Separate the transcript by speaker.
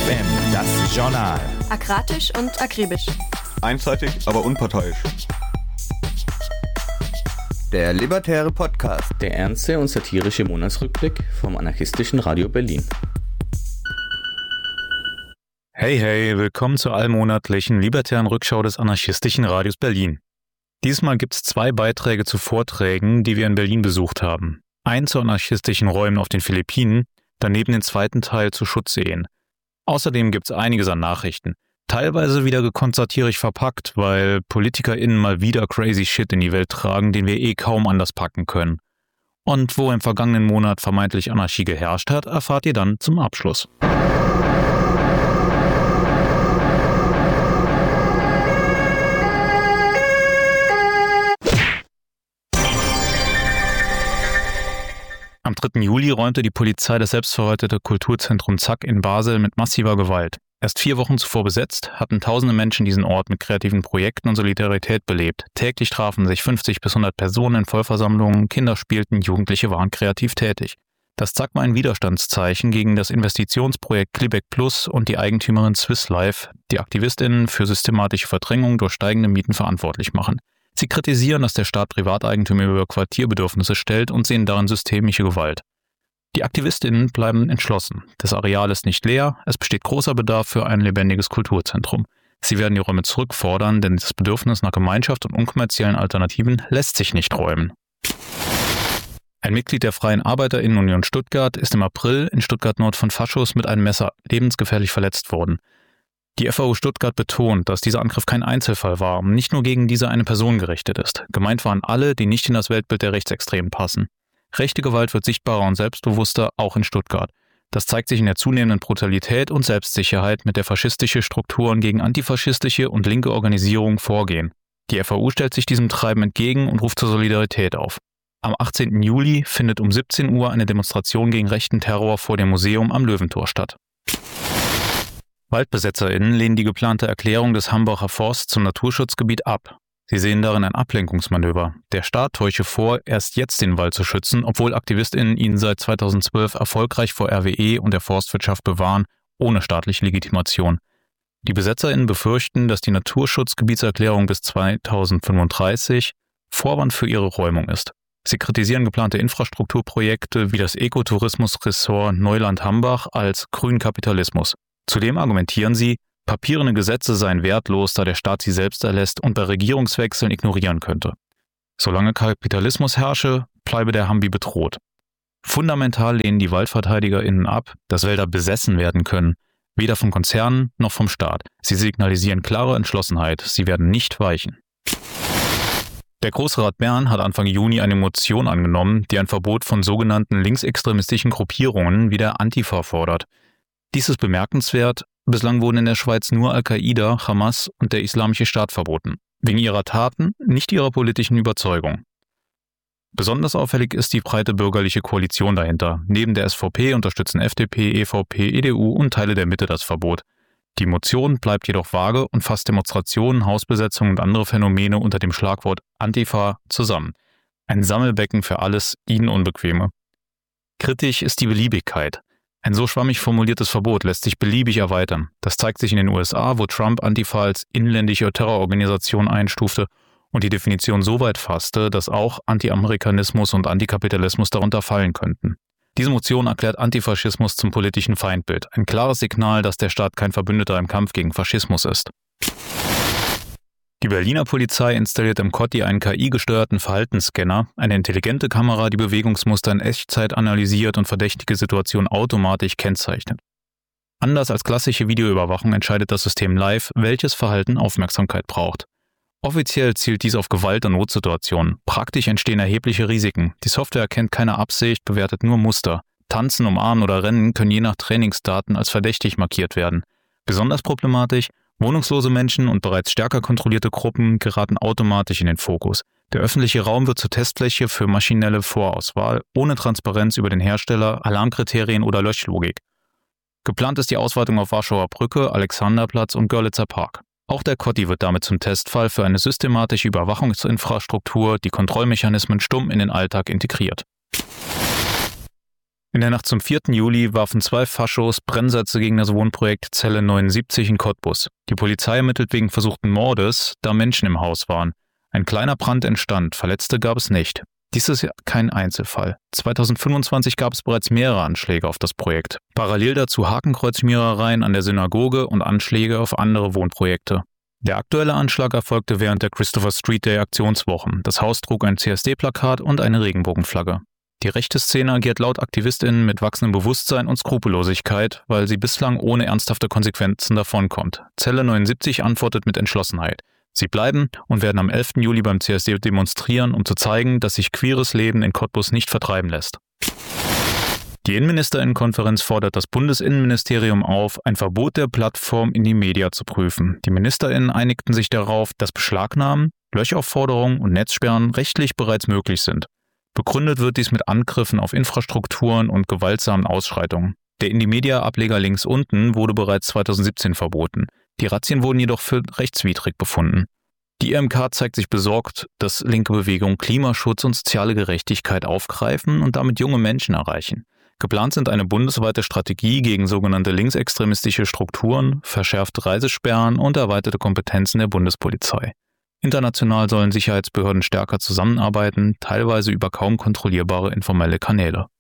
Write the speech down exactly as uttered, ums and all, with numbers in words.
Speaker 1: F M, das Journal.
Speaker 2: Akratisch und akribisch.
Speaker 3: Einseitig, aber unparteiisch.
Speaker 4: Der libertäre Podcast.
Speaker 5: Der ernste und satirische Monatsrückblick vom anarchistischen Radio Berlin.
Speaker 6: Hey, hey, willkommen zur allmonatlichen libertären Rückschau des anarchistischen Radios Berlin. Diesmal gibt es zwei Beiträge zu Vorträgen, die wir in Berlin besucht haben. Einen zu anarchistischen Räumen auf den Philippinen, daneben den zweiten Teil zu Schutzehen. Außerdem gibt es einiges an Nachrichten. Teilweise wieder gekonnt satirisch verpackt, weil PolitikerInnen mal wieder crazy Shit in die Welt tragen, den wir eh kaum anders packen können. Und wo im vergangenen Monat vermeintlich Anarchie geherrscht hat, erfahrt ihr dann zum Abschluss. Am dritten Juli räumte die Polizei das selbstverwaltete Kulturzentrum Zack in Basel mit massiver Gewalt. Erst vier Wochen zuvor besetzt, hatten tausende Menschen diesen Ort mit kreativen Projekten und Solidarität belebt. Täglich trafen sich fünfzig bis hundert Personen in Vollversammlungen, Kinder spielten, Jugendliche waren kreativ tätig. Das Zack war ein Widerstandszeichen gegen das Investitionsprojekt Klebeck Plus und die Eigentümerin Swiss Life, die AktivistInnen für systematische Verdrängung durch steigende Mieten verantwortlich machen. Sie kritisieren, dass der Staat Privateigentümer über Quartierbedürfnisse stellt und sehen darin systemische Gewalt. Die AktivistInnen bleiben entschlossen. Das Areal ist nicht leer, es besteht großer Bedarf für ein lebendiges Kulturzentrum. Sie werden die Räume zurückfordern, denn das Bedürfnis nach Gemeinschaft und unkommerziellen Alternativen lässt sich nicht räumen. Ein Mitglied der Freien ArbeiterInnen-Union Stuttgart ist im April in Stuttgart-Nord von Faschos mit einem Messer lebensgefährlich verletzt worden. Die F A U Stuttgart betont, dass dieser Angriff kein Einzelfall war und nicht nur gegen diese eine Person gerichtet ist. Gemeint waren alle, die nicht in das Weltbild der Rechtsextremen passen. Rechte Gewalt wird sichtbarer und selbstbewusster, auch in Stuttgart. Das zeigt sich in der zunehmenden Brutalität und Selbstsicherheit, mit der faschistische Strukturen gegen antifaschistische und linke Organisierungen vorgehen. Die F A U stellt sich diesem Treiben entgegen und ruft zur Solidarität auf. Am achtzehnten Juli findet um siebzehn Uhr eine Demonstration gegen rechten Terror vor dem Museum am Löwentor statt. WaldbesetzerInnen lehnen die geplante Erklärung des Hambacher Forsts zum Naturschutzgebiet ab. Sie sehen darin ein Ablenkungsmanöver. Der Staat täusche vor, erst jetzt den Wald zu schützen, obwohl AktivistInnen ihn seit zweitausendzwölf erfolgreich vor R W E und der Forstwirtschaft bewahren, ohne staatliche Legitimation. Die BesetzerInnen befürchten, dass die Naturschutzgebietserklärung bis zweitausendfünfunddreißig Vorwand für ihre Räumung ist. Sie kritisieren geplante Infrastrukturprojekte wie das Ekotourismusressort Neuland-Hambach als grünen Kapitalismus. Zudem argumentieren sie, papierende Gesetze seien wertlos, da der Staat sie selbst erlässt und bei Regierungswechseln ignorieren könnte. Solange Kapitalismus herrsche, bleibe der Hambi bedroht. Fundamental lehnen die WaldverteidigerInnen ab, dass Wälder besessen werden können, weder von Konzernen noch vom Staat. Sie signalisieren klare Entschlossenheit, sie werden nicht weichen. Der Großrat Bern hat Anfang Juni eine Motion angenommen, die ein Verbot von sogenannten linksextremistischen Gruppierungen wie der Antifa fordert. Dies ist bemerkenswert, bislang wurden in der Schweiz nur Al-Qaida, Hamas und der Islamische Staat verboten. Wegen ihrer Taten, nicht ihrer politischen Überzeugung. Besonders auffällig ist die breite bürgerliche Koalition dahinter. Neben der S V P unterstützen F D P, E V P, E D U und Teile der Mitte das Verbot. Die Motion bleibt jedoch vage und fasst Demonstrationen, Hausbesetzungen und andere Phänomene unter dem Schlagwort Antifa zusammen. Ein Sammelbecken für alles ihnen Unbequeme. Kritisch ist die Beliebigkeit. Ein so schwammig formuliertes Verbot lässt sich beliebig erweitern. Das zeigt sich in den U S A, wo Trump Antifa als inländische Terrororganisation einstufte und die Definition so weit fasste, dass auch Anti-Amerikanismus und Antikapitalismus darunter fallen könnten. Diese Motion erklärt Antifaschismus zum politischen Feindbild. Ein klares Signal, dass der Staat kein Verbündeter im Kampf gegen Faschismus ist. Die Berliner Polizei installiert im Kotti einen K I-gesteuerten Verhaltensscanner, eine intelligente Kamera, die Bewegungsmuster in Echtzeit analysiert und verdächtige Situationen automatisch kennzeichnet. Anders als klassische Videoüberwachung entscheidet das System live, welches Verhalten Aufmerksamkeit braucht. Offiziell zielt dies auf Gewalt- und Notsituationen. Praktisch entstehen erhebliche Risiken. Die Software erkennt keine Absicht, bewertet nur Muster. Tanzen, Umarmen oder Rennen können je nach Trainingsdaten als verdächtig markiert werden. Besonders problematisch: wohnungslose Menschen und bereits stärker kontrollierte Gruppen geraten automatisch in den Fokus. Der öffentliche Raum wird zur Testfläche für maschinelle Vorauswahl, ohne Transparenz über den Hersteller, Alarmkriterien oder Löschlogik. Geplant ist die Ausweitung auf Warschauer Brücke, Alexanderplatz und Görlitzer Park. Auch der Kotti wird damit zum Testfall für eine systematische Überwachungsinfrastruktur, die Kontrollmechanismen stumm in den Alltag integriert. In der Nacht zum vierten Juli warfen zwei Faschos Brennsätze gegen das Wohnprojekt Zelle neunundsiebzig in Cottbus. Die Polizei ermittelt wegen versuchten Mordes, da Menschen im Haus waren. Ein kleiner Brand entstand, Verletzte gab es nicht. Dies ist ja kein Einzelfall. zweitausendfünfundzwanzig gab es bereits mehrere Anschläge auf das Projekt. Parallel dazu Hakenkreuzschmierereien an der Synagoge und Anschläge auf andere Wohnprojekte. Der aktuelle Anschlag erfolgte während der Christopher Street Day Aktionswochen. Das Haus trug ein C S D-Plakat und eine Regenbogenflagge. Die rechte Szene agiert laut AktivistInnen mit wachsendem Bewusstsein und Skrupellosigkeit, weil sie bislang ohne ernsthafte Konsequenzen davonkommt. Zelle neunundsiebzig antwortet mit Entschlossenheit. Sie bleiben und werden am elften Juli beim C S D demonstrieren, um zu zeigen, dass sich queeres Leben in Cottbus nicht vertreiben lässt. Die Innenministerinnenkonferenz fordert das Bundesinnenministerium auf, ein Verbot der Plattform Indymedia zu prüfen. Die MinisterInnen einigten sich darauf, dass Beschlagnahmen, Löchaufforderungen und Netzsperren rechtlich bereits möglich sind. Begründet wird dies mit Angriffen auf Infrastrukturen und gewaltsamen Ausschreitungen. Der Indymedia-Ableger links unten wurde bereits zweitausendsiebzehn verboten. Die Razzien wurden jedoch für rechtswidrig befunden. Die I M K zeigt sich besorgt, dass linke Bewegungen Klimaschutz und soziale Gerechtigkeit aufgreifen und damit junge Menschen erreichen. Geplant sind eine bundesweite Strategie gegen sogenannte linksextremistische Strukturen, verschärfte Reisesperren und erweiterte Kompetenzen der Bundespolizei. International sollen Sicherheitsbehörden stärker zusammenarbeiten, teilweise über kaum kontrollierbare informelle Kanäle.